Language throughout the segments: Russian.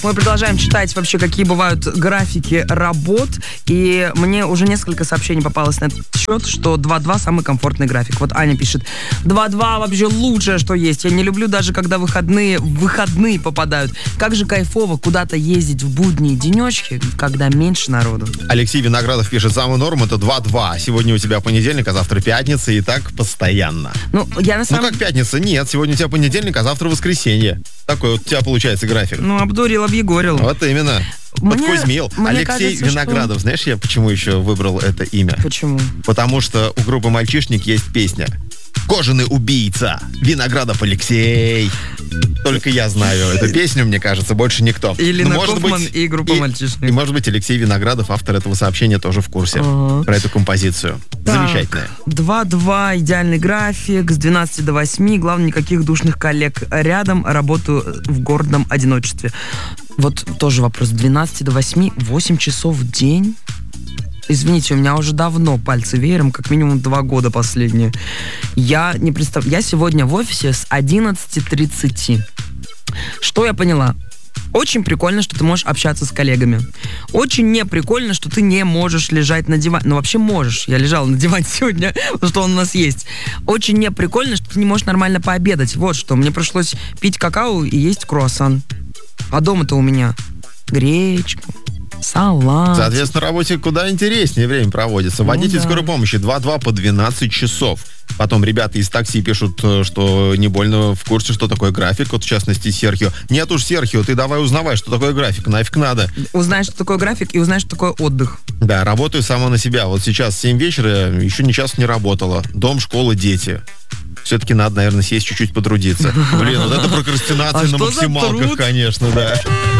Мы продолжаем читать вообще, какие бывают графики работ. И мне уже несколько сообщений попалось на этот счет, что 2-2 самый комфортный график. Вот Аня пишет: 2-2 вообще лучшее, что есть. Я не люблю даже, когда в выходные попадают. Как же кайфово куда-то ездить в будние денечки, когда меньше народу. Алексей Виноградов пишет: самый норм это 2-2. Сегодня у тебя понедельник, а завтра пятница, и так постоянно. Ну, я на самом... Ну, как пятница? Нет, сегодня у тебя понедельник, а завтра воскресенье. Такой вот у тебя получается график. Ну, обдурил, объегорил. Вот именно. Подкузмил. Алексей кажется, Виноградов. что... Знаешь, я почему еще выбрал это имя? Почему? Потому что у группы «Мальчишник» есть песня «Кожаный убийца», Виноградов Алексей. Только я знаю эту песню, мне кажется, больше никто. Или на Кофман и группа «Мальчишник». И, может быть, Алексей Виноградов, автор этого сообщения, тоже в курсе про эту композицию. Так, замечательная. 2-2, идеальный график, с 12 до 8. Главное, никаких душных коллег рядом. Работаю в гордом одиночестве. Вот тоже вопрос. 12 до 8, 8 часов в день? Извините, у меня уже давно пальцы веером, как минимум 2 года последние. Я не представляю. Я сегодня в офисе с 11:30. Что я поняла? Очень прикольно, что ты можешь общаться с коллегами. Очень не прикольно, что ты не можешь лежать на диване. Ну, вообще можешь. Я лежала на диване сегодня, потому что он у нас есть. Очень не прикольно, что ты не можешь нормально пообедать. Вот что. Мне пришлось пить какао и есть круассан. А дома-то у меня гречка, салат. Соответственно, на работе куда интереснее время проводится. Водитель скорой помощи 2-2 по 12 часов. Потом ребята из такси пишут, что не больно в курсе, что такое график. Вот, в частности, Серхио. Нет уж, Серхио, ты давай узнавай, что такое график. Нафиг надо. Узнай, что такое график, и узнай, что такое отдых. Да, работаю сама на себя. Вот сейчас 7 вечера, еще ни часу не работала. Дом, школа, дети. Все-таки надо, наверное, сесть чуть-чуть потрудиться. Блин, вот это прокрастинация на максималках, конечно, да.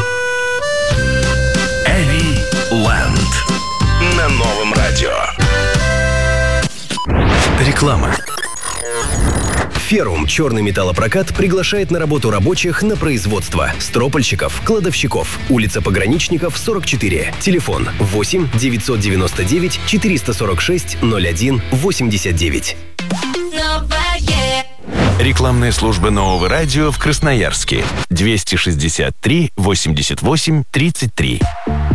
Эви Лэнд на Новом радио. Реклама. Феррум черный металлопрокат приглашает на работу рабочих на производство. Стропольщиков, кладовщиков. Улица Пограничников, 44. Телефон 8 999 446 01 89. Рекламная служба Нового радио в Красноярске. 263 88 33.